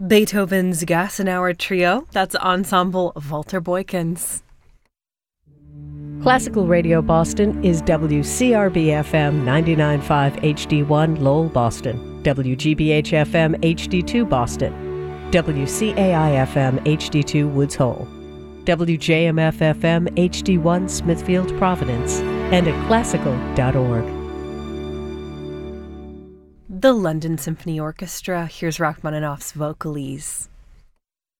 Beethoven's Gassenauer Trio, that's Ensemble Walter Boykins. Classical Radio Boston is WCRB-FM 99.5 HD1 Lowell, Boston, WGBH-FM HD2 Boston, WCAI-FM HD2 Woods Hole, WJMF-FM HD1 Smithfield, Providence, and at classical.org. The London Symphony Orchestra, here's Rachmaninoff's Vocalese.